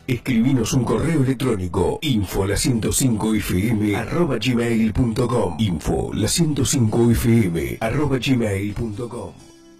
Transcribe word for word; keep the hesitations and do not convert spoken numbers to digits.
Escribinos un correo electrónico info la ciento cinco f m arroba gmail punto com info la ciento cinco f m arroba gmail punto com.